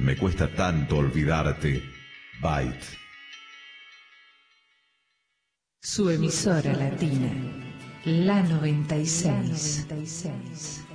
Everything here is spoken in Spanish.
Me cuesta tanto olvidarte. Byte. Su emisora latina, la 96.